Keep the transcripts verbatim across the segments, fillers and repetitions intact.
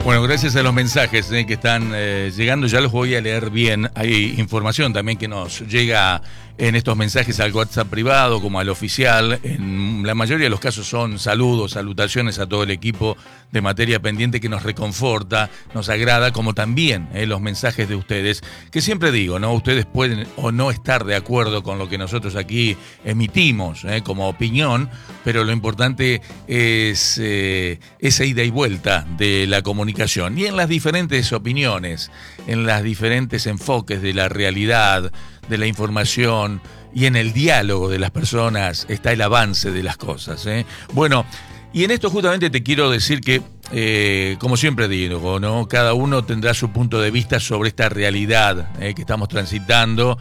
Bueno, gracias a los mensajes eh, que están eh, llegando, ya los voy a leer bien. Hay información también que nos llega en estos mensajes al WhatsApp privado como al oficial. En la mayoría de los casos son saludos, salutaciones a todo el equipo de Materia Pendiente que nos reconforta, nos agrada, como también eh, los mensajes de ustedes, que siempre digo, ¿no? Ustedes pueden o no estar de acuerdo con lo que nosotros aquí emitimos eh, como opinión, pero lo importante es eh, esa ida y vuelta de la comunicación. Y en las diferentes opiniones, en los diferentes enfoques de la realidad, de la información y en el diálogo de las personas está el avance de las cosas. ¿eh? Bueno, y en esto justamente te quiero decir que, eh, como siempre digo, ¿no? Cada uno tendrá su punto de vista sobre esta realidad eh, que estamos transitando.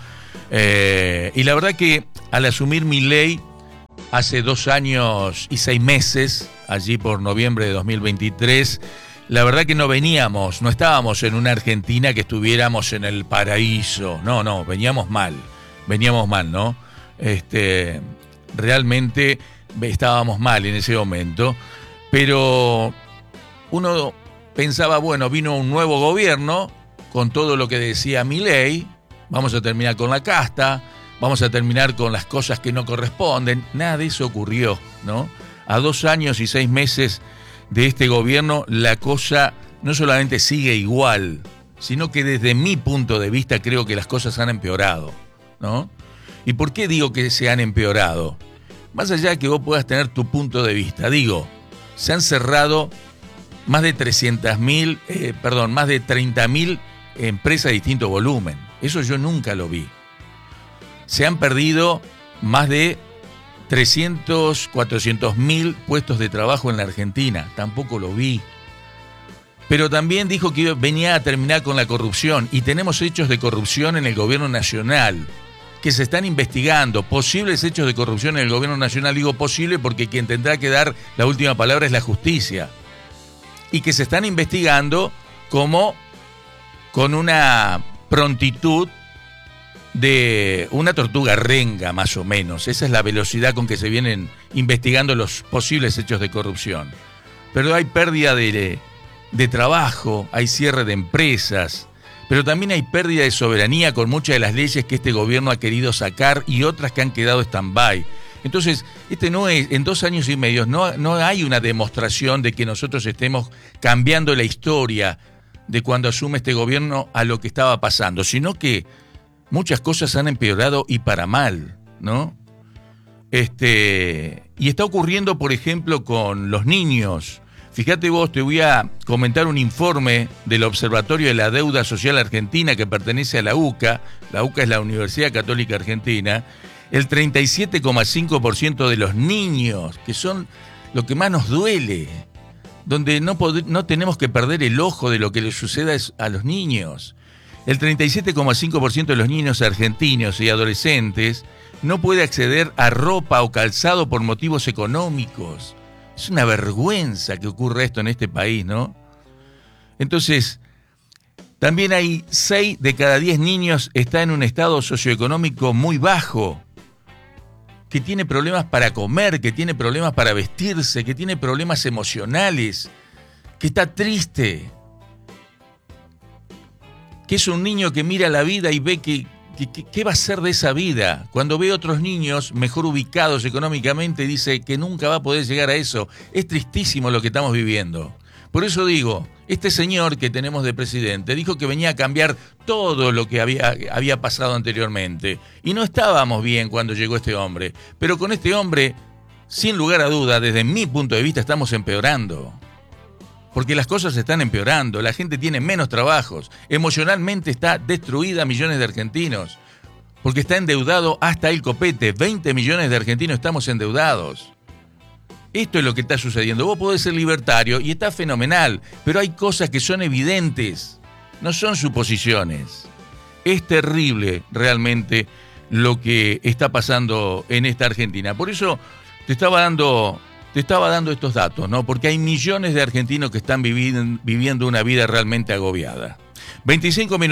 Eh, y la verdad que al asumir Milei hace dos años y seis meses, allí por noviembre de dos mil veintitrés, la verdad que no veníamos, no estábamos en una Argentina que estuviéramos en el paraíso. No, no, veníamos mal, veníamos mal, ¿no? Este, realmente estábamos mal en ese momento, pero uno pensaba, bueno, vino un nuevo gobierno con todo lo que decía Milei, vamos a terminar con la casta, vamos a terminar con las cosas que no corresponden. Nada de eso ocurrió, ¿no? A dos años y seis meses de este gobierno, la cosa no solamente sigue igual, sino que desde mi punto de vista creo que las cosas han empeorado, ¿no? ¿Y por qué digo que se han empeorado? Más allá de que vos puedas tener tu punto de vista, digo, se han cerrado más de trescientas mil, eh, perdón, más de treinta mil empresas de distinto volumen. Eso yo nunca lo vi. Se han perdido más de trescientos, cuatrocientos mil puestos de trabajo en la Argentina. Tampoco lo vi. Pero también dijo que venía a terminar con la corrupción. Y tenemos hechos de corrupción en el gobierno nacional que se están investigando. Posibles hechos de corrupción en el gobierno nacional. Digo posible porque quien tendrá que dar la última palabra es la justicia. Y que se están investigando como con una prontitud de una tortuga renga, más o menos. Esa es la velocidad con que se vienen investigando los posibles hechos de corrupción. Pero hay pérdida de, de trabajo, hay cierre de empresas, pero también hay pérdida de soberanía con muchas de las leyes que este gobierno ha querido sacar y otras que han quedado stand-by. Entonces, este no es, en dos años y medio no, no hay una demostración de que nosotros estemos cambiando la historia de cuando asume este gobierno a lo que estaba pasando, sino que muchas cosas han empeorado y para mal, ¿no? Este, y está ocurriendo, por ejemplo, con los niños. Fíjate vos, te voy a comentar un informe del Observatorio de la Deuda Social Argentina que pertenece a la U C A. La U C A es la Universidad Católica Argentina. El treinta y siete coma cinco por ciento de los niños, que son lo que más nos duele, donde no, pod- no tenemos que perder el ojo de lo que le suceda a los niños. El treinta y siete coma cinco por ciento de los niños argentinos y adolescentes no puede acceder a ropa o calzado por motivos económicos. Es una vergüenza que ocurra esto en este país, ¿no? Entonces, también hay seis de cada diez niños está en un estado socioeconómico muy bajo, que tiene problemas para comer, que tiene problemas para vestirse, que tiene problemas emocionales, que está triste, que es un niño que mira la vida y ve que, que, que, qué va a ser de esa vida. Cuando ve otros niños mejor ubicados económicamente, dice que nunca va a poder llegar a eso. Es tristísimo lo que estamos viviendo. Por eso digo, este señor que tenemos de presidente dijo que venía a cambiar todo lo que había, había pasado anteriormente. Y no estábamos bien cuando llegó este hombre. Pero con este hombre, sin lugar a duda, desde mi punto de vista, estamos empeorando. Porque las cosas están empeorando, la gente tiene menos trabajos, emocionalmente está destruida millones de argentinos, porque está endeudado hasta el copete, veinte millones de argentinos estamos endeudados. Esto es lo que está sucediendo. Vos podés ser libertario y está fenomenal, pero hay cosas que son evidentes, no son suposiciones. Es terrible realmente lo que está pasando en esta Argentina. Por eso te estaba dando... Te estaba dando estos datos, ¿no? Porque hay millones de argentinos que están vivi- viviendo una vida realmente agobiada. veinticinco minutos.